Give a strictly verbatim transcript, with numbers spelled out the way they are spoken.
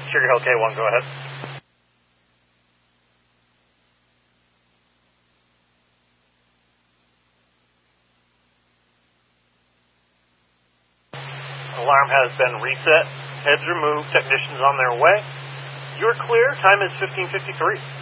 Sugar Hill K one, go ahead. Alarm has been reset. Heads removed. Technicians on their way. You're clear. Time is fifteen fifty-three.